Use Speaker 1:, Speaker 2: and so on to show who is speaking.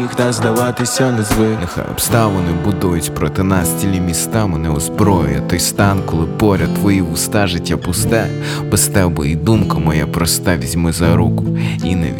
Speaker 1: та здаватися не звик.
Speaker 2: Нехай обставини будують проти нас цілі міста, мене озброює той стан, коли поряд твої вуста, життя пусте. Без тебе і думка моя проста, візьми за руку і не